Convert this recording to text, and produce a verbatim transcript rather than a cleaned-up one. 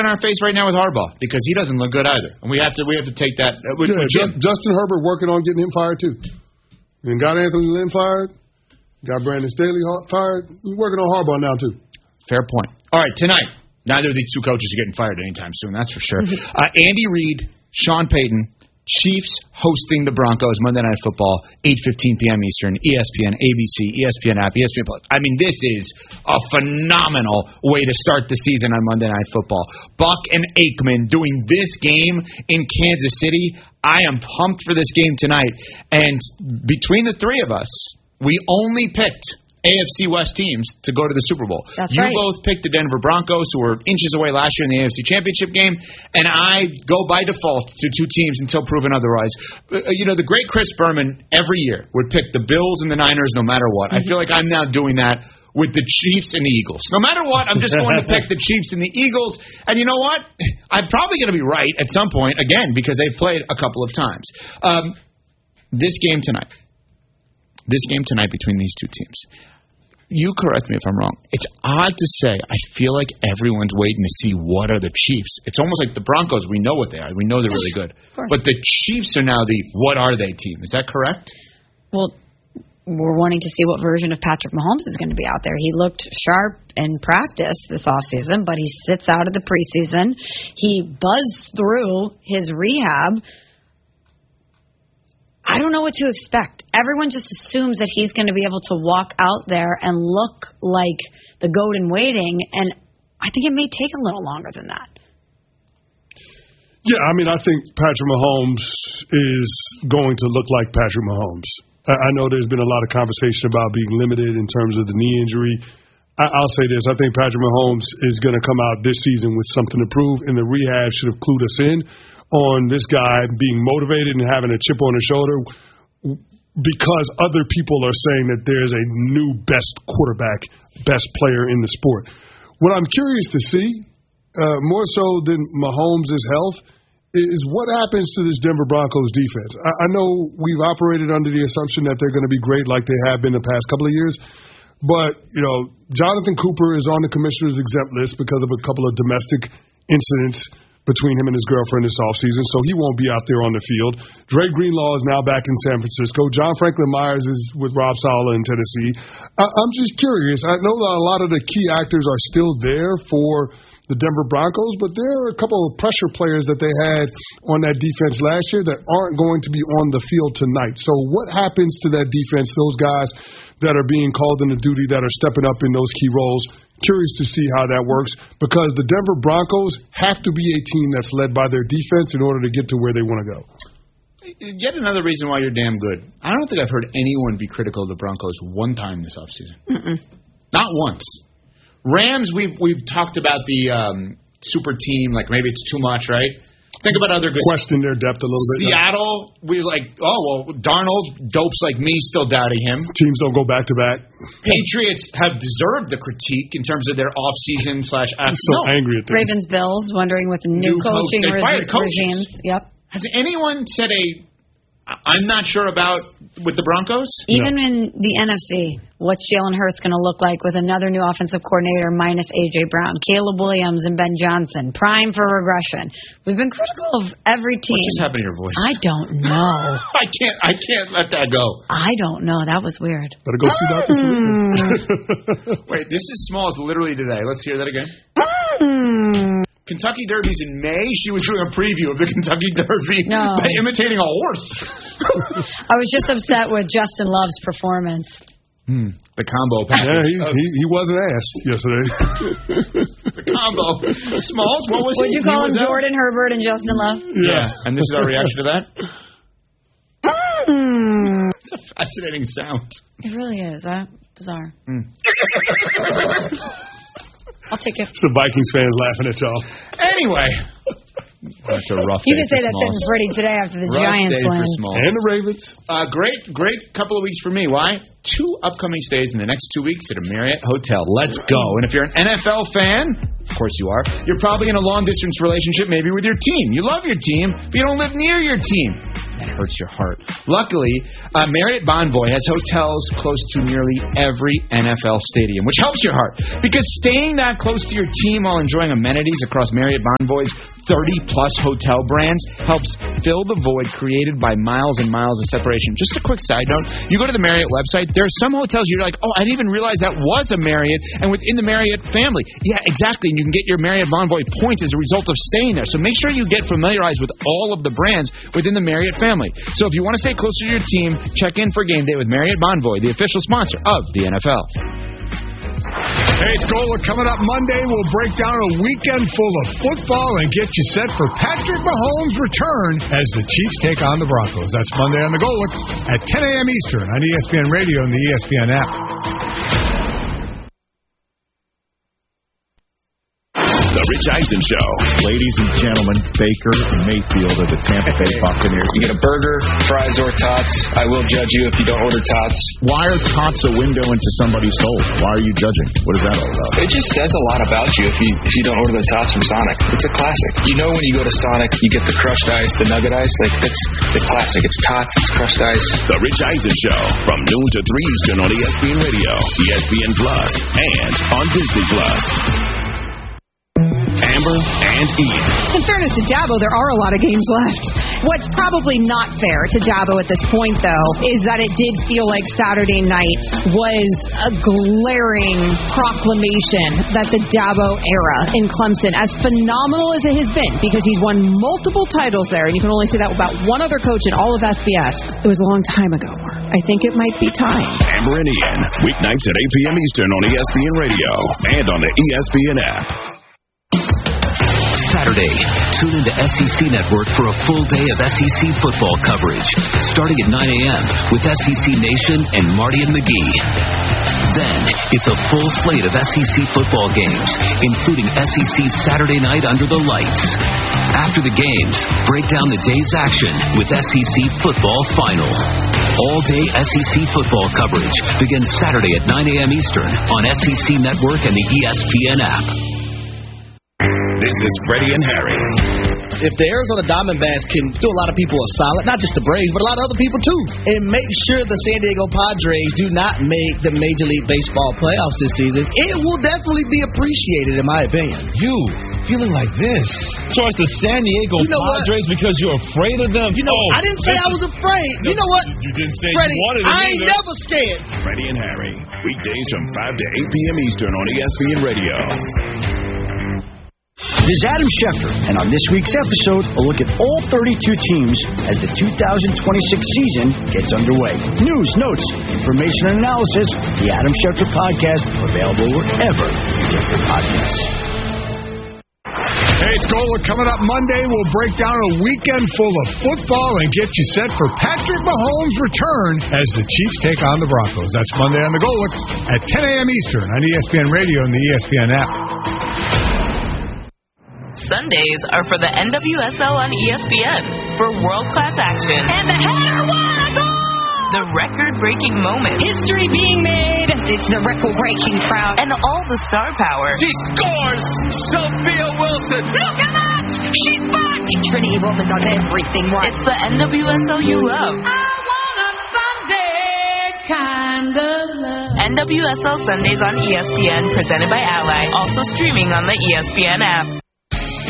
in our face right now with Harbaugh because he doesn't look good either, and we have to we have to take that. Uh, with, yeah, with Just, Justin Herbert working on getting him fired too. And got Anthony Lynn fired, got Brandon Staley fired. He's working on Harbaugh now too. Fair point. All right, tonight, neither of these two coaches are getting fired anytime soon. That's for sure. uh, Andy Reid, Sean Payton. Chiefs hosting the Broncos Monday Night Football, eight fifteen p.m. Eastern, E S P N, A B C, E S P N app, E S P N Plus. I mean, this is a phenomenal way to start the season on Monday Night Football. Buck and Aikman doing this game in Kansas City. I am pumped for this game tonight. And between the three of us, we only picked A F C West teams to go to the Super Bowl. That's you right. both picked the Denver Broncos, who were inches away last year in the A F C Championship game, and I go by default to two teams until proven otherwise. Uh, you know, the great Chris Berman every year would pick the Bills and the Niners no matter what. Mm-hmm. I feel like I'm now doing that with the Chiefs and the Eagles. No matter what, I'm just going to pick the Chiefs and the Eagles. And you know what? I'm probably going to be right at some point, again, because they've played a couple of times. Um, this game tonight, this game tonight between these two teams, you correct me if I'm wrong. It's odd to say. I feel like everyone's waiting to see what are the Chiefs. It's almost like the Broncos. We know what they are. We know they're really good. But the Chiefs are now the what are they team. Is that correct? Well, we're wanting to see what version of Patrick Mahomes is going to be out there. He looked sharp in practice this offseason, but he sits out of the preseason. He buzzed through his rehab. I don't know what to expect. Everyone just assumes that he's going to be able to walk out there and look like the goat in waiting, and I think it may take a little longer than that. Yeah, I mean, I think Patrick Mahomes is going to look like Patrick Mahomes. I know there's been a lot of conversation about being limited in terms of the knee injury. I'll say this. I think Patrick Mahomes is going to come out this season with something to prove, and the rehab should have clued us in on this guy being motivated and having a chip on his shoulder because other people are saying that there's a new best quarterback, best player in the sport. What I'm curious to see, uh, more so than Mahomes' health, is what happens to this Denver Broncos defense. I, I know we've operated under the assumption that they're going to be great like they have been the past couple of years, but, you know, Jonathan Cooper is on the commissioner's exempt list because of a couple of domestic incidents between him and his girlfriend this offseason, so he won't be out there on the field. Dre Greenlaw is now back in San Francisco. John Franklin Myers is with Rob Saleh in Tennessee. I, I'm just curious. I know that a lot of the key actors are still there for the Denver Broncos, but there are a couple of pressure players that they had on that defense last year that aren't going to be on the field tonight. So what happens to that defense, those guys that are being called into duty, that are stepping up in those key roles? Curious to see how that works because the Denver Broncos have to be a team that's led by their defense in order to get to where they want to go. Yet another reason why you're damn good. I don't think I've heard anyone be critical of the Broncos one time this offseason. Mm-mm. Not once. Rams, we've we've talked about the um, super team, like maybe it's too much, right? Think about other good. Question their depth a little bit. Seattle, now. we like, oh, well, Darnold, dopes like me still doubting him. Teams don't go back to back. Patriots have deserved the critique in terms of their off-season slash after. I'm so no. angry at them. Ravens, Bills, wondering with new, new coaching coach, regi- regimes. Yep. Has anyone said a, I'm not sure about with the Broncos? Even no. in the N F C, what's Jalen Hurts going to look like with another new offensive coordinator minus A J Brown, Caleb Williams, and Ben Johnson, prime for regression? We've been critical of every team. What just happened to your voice? I don't know. I can't. I can't let that go. I don't know. That was weird. Better go see Doctor Sleeper. Wait, this is small as literally today. Let's hear that again. Mm. Kentucky Derby's in May. She was doing a preview of the Kentucky Derby no. by imitating a horse. I was just upset with Justin Love's performance. Hmm. The combo package. Yeah, he, he, he wasn't asked yesterday. The combo. Smalls, what was Would he? you call he him Jordan out? Herbert and Justin Love? Yeah. yeah. And this is our reaction to that? Mm. It's a fascinating sound. It really is. Huh? Bizarre. Mm. I'll take it. It's the Vikings fans laughing at y'all. Anyway. That's a rough You day can say for that's Smalls. sitting pretty today after the rough Giants day win. For Smalls. And the Ravens. Uh, great, great couple of weeks for me. Why? Two upcoming stays in the next two weeks at a Marriott hotel. Let's go. And if you're an N F L fan, of course you are, you're probably in a long-distance relationship maybe with your team. You love your team, but you don't live near your team. That hurts your heart. Luckily, uh, Marriott Bonvoy has hotels close to nearly every N F L stadium, which helps your heart. Because staying that close to your team while enjoying amenities across Marriott Bonvoy's thirty-plus hotel brands helps fill the void created by miles and miles of separation. Just a quick side note, you go to the Marriott website, there are some hotels you're like, oh, I didn't even realize that was a Marriott, and within the Marriott family. Yeah, exactly, and you can get your Marriott Bonvoy points as a result of staying there. So make sure you get familiarized with all of the brands within the Marriott family. So if you want to stay closer to your team, check in for game day with Marriott Bonvoy, the official sponsor of the N F L. Hey, it's Gola. Coming up Monday, we'll break down a weekend full of football and get you set for Patrick Mahomes' return as the Chiefs take on the Broncos. That's Monday on the Golix at ten a.m. Eastern on E S P N Radio and the E S P N app. The Rich Eisen Show. Ladies and gentlemen, Baker Mayfield of the Tampa Bay Buccaneers. You get a burger, fries, or tots. I will judge you if you don't order tots. Why are tots a window into somebody's soul? Why are you judging? What is that all about? It just says a lot about you if you if you don't order the tots from Sonic. It's a classic. You know when you go to Sonic, you get the crushed ice, the nugget ice. Like, it's the classic. It's tots, it's crushed ice. The Rich Eisen Show from noon to three Eastern on E S P N Radio, E S P N Plus, and on Disney Plus. Amber and Ian. In fairness to Dabo, there are a lot of games left. What's probably not fair to Dabo at this point, though, is that it did feel like Saturday night was a glaring proclamation that the Dabo era in Clemson, as phenomenal as it has been, because he's won multiple titles there, and you can only say that about one other coach in all of F B S, it was a long time ago. I think it might be time. Amber and Ian, weeknights at eight p.m. Eastern on E S P N Radio and on the E S P N app. Saturday, tune into S E C Network for a full day of S E C football coverage, starting at nine a.m. with S E C Nation and Marty and McGee. Then, it's a full slate of S E C football games, including S E C Saturday Night Under the Lights. After the games, break down the day's action with S E C Football Final. All-day S E C football coverage begins Saturday at nine a.m. Eastern on S E C Network and the E S P N app. This is Freddie and Harry. If the Arizona Diamondbacks can do a lot of people a solid, not just the Braves, but a lot of other people too, and make sure the San Diego Padres do not make the Major League Baseball playoffs this season, it will definitely be appreciated, in my opinion. You feeling like this towards the San Diego you know Padres what? because you're afraid of them? You know, oh, I didn't say I was afraid. No, you know what? You didn't say Freddie, you wanted it I ain't either. never scared. Freddie and Harry, weekdays from five to eight p.m. Eastern on E S P N Radio. This is Adam Schefter, and on this week's episode, a look at all thirty-two teams as the two thousand twenty-six season gets underway. News, notes, information, and analysis. The Adam Schefter Podcast, available wherever you get your podcasts. Hey, it's Gola. Coming up Monday, we'll break down a weekend full of football and get you set for Patrick Mahomes' return as the Chiefs take on the Broncos. That's Monday on the Golix at ten a.m. Eastern on E S P N Radio and the E S P N app. Sundays are for the N W S L on E S P N for world-class action. And the header won a goal! The record-breaking moment. History being made. It's the record-breaking crowd. And all the star power. She scores! Sophia Wilson! Look at that! She's back! Trinity Rodman does everything right. It's the N W S L you love. I want a Sunday kind of love. N W S L Sundays on E S P N, presented by Ally. Also streaming on the E S P N app.